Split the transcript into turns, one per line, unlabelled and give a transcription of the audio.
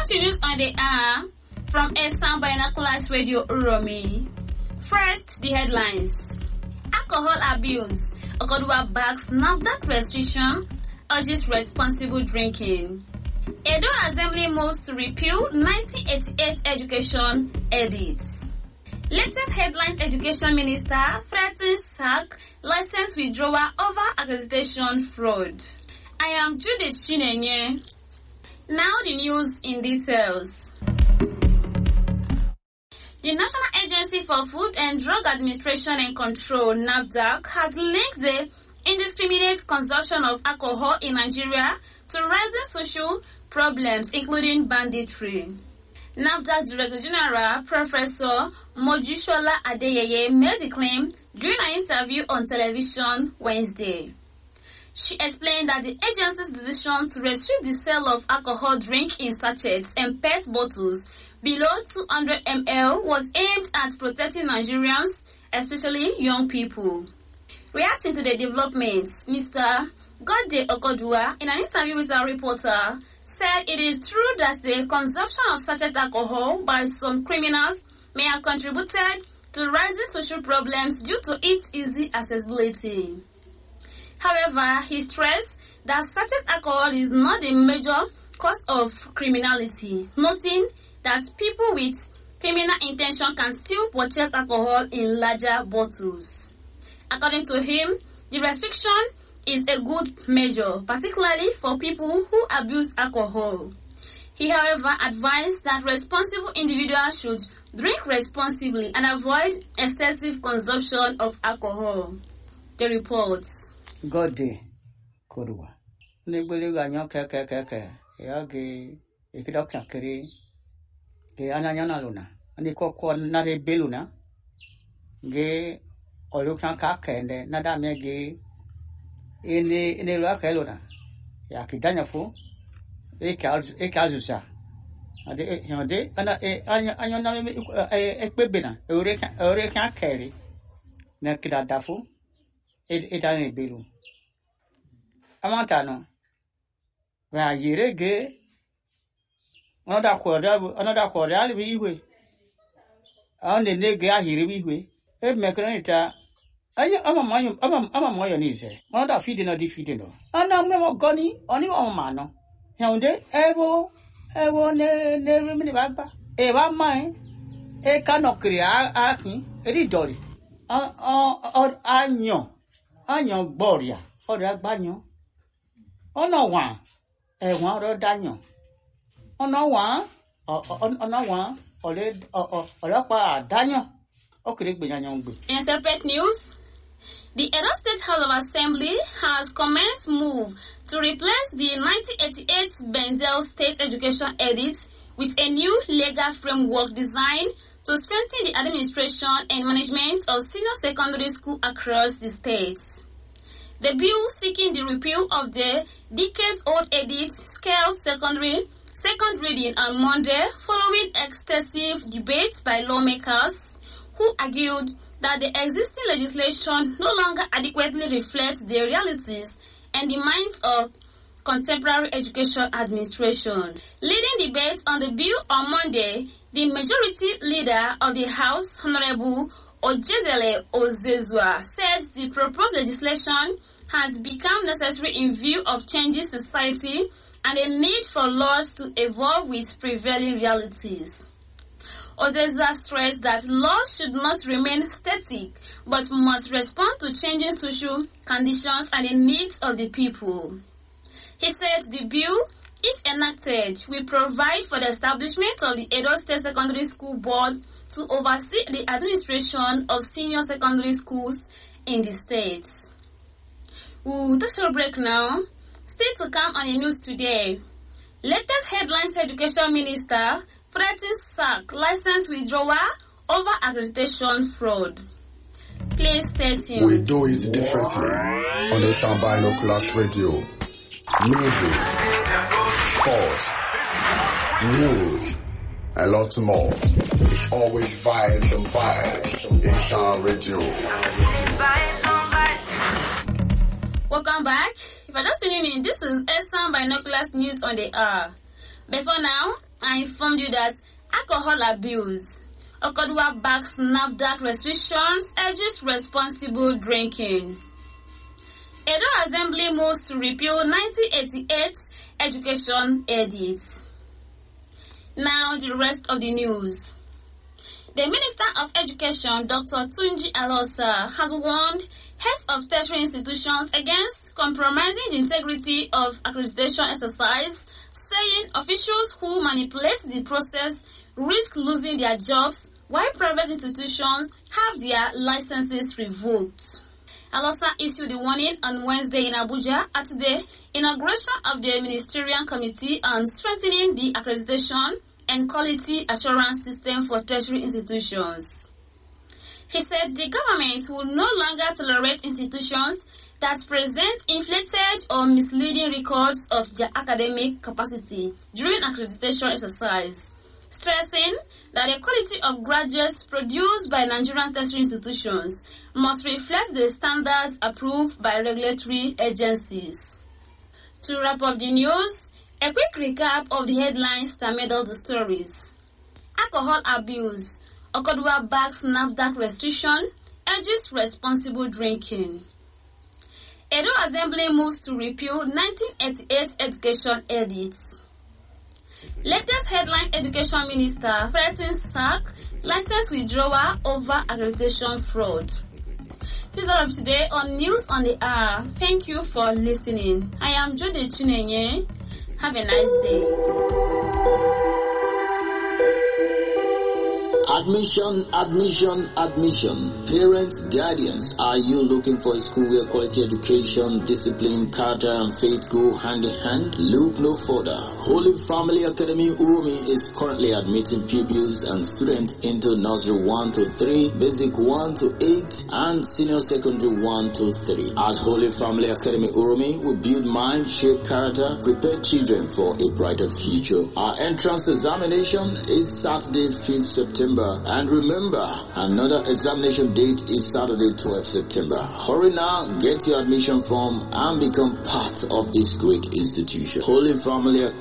to news on the air from Esan Binoculars Radio Uromi. First, the headlines. Alcohol abuse. Okoduwa backs NAFDAC restriction, urges responsible drinking. Edo Assembly moves to repeal 1988 education edits. Latest headline: Education Minister threatens sack, license withdrawal over accreditation fraud. I am Judith Chinenye. Now the news in details. The National Agency for Food and Drug Administration and Control, NAFDAC, has linked the indiscriminate consumption of alcohol in Nigeria to rising social problems, including banditry. NAFDAC Director General Professor Mojushola Adeyeye made the claim during an interview on television Wednesday. She explained that the agency's decision to restrict the sale of alcohol drink in sachets and PET bottles below 200 ml was aimed at protecting Nigerians, especially young people. Reacting to the developments, Mr. Godde Okoduwa, in an interview with a reporter, said it is true that the consumption of sachet alcohol by some criminals may have contributed to rising social problems due to its easy accessibility. However, he stressed that sachet alcohol is not the major cause of criminality, noting that people with criminal intention can still purchase alcohol in larger bottles. According to him, the restriction is a good measure, particularly for people who abuse alcohol. He, however, advised that responsible individuals should drink responsibly and avoid excessive consumption of alcohol. The reports.
Godde Okoduwa. Nebele ganyo ke. Yage ikida kakere. Ke ananya luna. Ani ko na re beluna. Ge olukan kakende na da mege ene lo akelona. Ya kidanya fu. Ekazusa. Ade yande ana anya na ekpebena. Ore kan kere. Na kida dafu. Edane belu. Amantano. Wa yirege. Another quarter bi ihwe. Ande nege ahiri bi ihwe. E mekranita. Ama moyo nize. Another feeding or defeating no. Ana memo goni oni o mano. Yonde evo ne mini baba. E wa mai. E kanokri akin. Eri dori. Anyo gboria. Ori agbanyo. Ona wa. Ewan ro danyo. Ona wa ọlọ́pàá danyo. Okere gbeyanyo ngbe.
In separate news, the Edo State House of Assembly has commenced move to replace the 1988 Bendel State Education Edit with a new legal framework designed to strengthen the administration and management of senior secondary school across the states. The bill seeking the repeal of the decades-old edit scaled second reading on Monday following extensive debates by lawmakers who argued that the existing legislation no longer adequately reflects the realities and demands of contemporary education administration. Leading debate on the bill on Monday, the majority leader of the House, Honorable Ojedele Ozezua, said the proposed legislation has become necessary in view of changing society and a need for laws to evolve with prevailing realities. Ozezua stressed that laws should not remain static but must respond to changing social conditions and the needs of the people. He said the bill, if enacted, will provide for the establishment of the Edo State Secondary School Board to oversee the administration of senior secondary schools in the state. We'll take a break now. Still to come on the news today. Latest headlines: Education Minister threatens sack, license withdrawal over accreditation fraud. Please stay tuned.
We do it differently on the Esan Binoculars Radio. Music, sports, news, a lot more. It's always vibes and vibes. Esan Radio.
Welcome back. If you're just tuning in, this is Esan Binoculars News on the Hour. Before now, I informed you that alcohol abuse. Okodua backs NAFDAC restrictions, urges responsible drinking. Edo Assembly moves to repeal 1988 Education Edit. Now the rest of the news. The Minister of Education, Dr. Tunji Alosa, has warned heads of tertiary institutions against compromising the integrity of accreditation exercise, saying officials who manipulate the process risk losing their jobs while private institutions have their licenses revoked. Alosa issued the warning on Wednesday in Abuja at the inauguration of the Ministerial Committee on Strengthening the Accreditation and Quality Assurance System for Tertiary Institutions. He said the government will no longer tolerate institutions that present inflated or misleading records of their academic capacity during accreditation exercise, stressing that the quality of graduates produced by Nigerian tertiary institutions must reflect the standards approved by regulatory agencies. To wrap up the news, a quick recap of the headlines that made all the stories. Alcohol abuse. Okodua backs NAFDAC restriction, urges responsible drinking. Edo Assembly moves to repeal 1988 Education Edit. Latest headline: Education Minister threatens sack, license withdrawal over accreditation fraud. This is all of today on News on the Hour. Thank you for listening. I am Jode Chinenye. Have a nice day.
Admission. Parents, guardians, are you looking for a school where quality education, discipline, character, and faith go hand in hand? Look no further. Holy Family Academy Uromi is currently admitting pupils and students into nursery 1 to 3, basic 1 to 8, and senior secondary 1 to 3. At Holy Family Academy Uromi, we build mind, shape character, prepare children for a brighter future. Our entrance examination is Saturday, 5th September. And remember, another examination date is Saturday, 12th September. Hurry now, get your admission form and become part of this great institution. Holy Family Academy